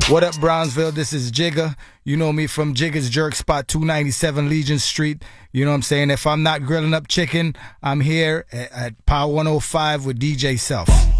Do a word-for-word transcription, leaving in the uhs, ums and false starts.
What up, Brownsville? This is Jigga. You know me from Jigga's Jerk Spot, two ninety-seven Legion Street. You know what I'm saying? If I'm not grilling up chicken, I'm here at, at Power one oh five with D J Self.